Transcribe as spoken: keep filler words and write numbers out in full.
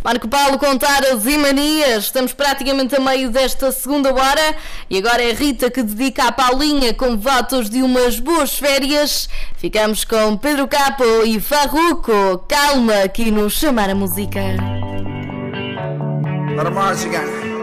Marco Paulo com Taras e Manias. Estamos praticamente a meio desta segunda hora e agora é Rita que dedica à Paulinha com votos de umas boas férias. Ficamos com Pedro Capo e Farruko. Calma aqui no Chamar a Música. Para mais, gigante.